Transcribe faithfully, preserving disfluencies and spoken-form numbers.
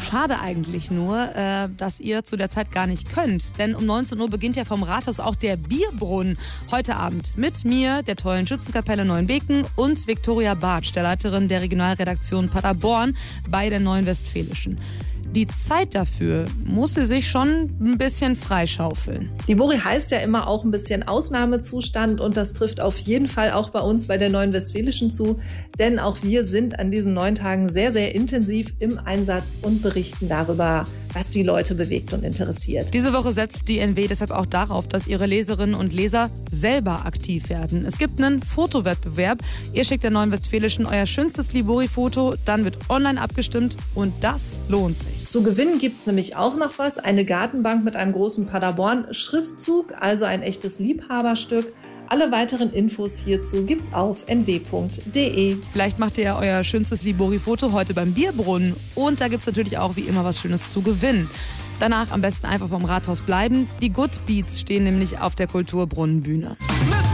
Schade eigentlich nur, äh, dass ihr zu der Zeit gar nicht könnt. Denn um neunzehn Uhr beginnt ja vom Rathaus auch der Bierbrunnen heute Abend. Mit mir, der tollen Schützenkapelle Neuenbeken und Viktoria Bartsch, der Leiterin der Regionalredaktion Paderborn bei der Neuen Westfälischen. Die Zeit dafür muss sie sich schon ein bisschen freischaufeln. Libori heißt ja immer auch ein bisschen Ausnahmezustand und das trifft auf jeden Fall auch bei uns bei der Neuen Westfälischen zu, denn auch wir sind an diesen neun Tagen sehr, sehr intensiv im Einsatz und berichten darüber, was die Leute bewegt und interessiert. Diese Woche setzt die N W deshalb auch darauf, dass ihre Leserinnen und Leser selber aktiv werden. Es gibt einen Fotowettbewerb. Ihr schickt der Neuen Westfälischen euer schönstes Libori-Foto, dann wird online abgestimmt und das lohnt sich. Zu gewinnen gibt's nämlich auch noch was, eine Gartenbank mit einem großen Paderborn-Schriftzug, also ein echtes Liebhaberstück. Alle weiteren Infos hierzu gibt's auf n w punkt d e. Vielleicht macht ihr ja euer schönstes Libori-Foto heute beim Bierbrunnen. Und da gibt's natürlich auch wie immer was Schönes zu gewinnen. Danach am besten einfach vom Rathaus bleiben. Die Good Beats stehen nämlich auf der Kulturbrunnenbühne.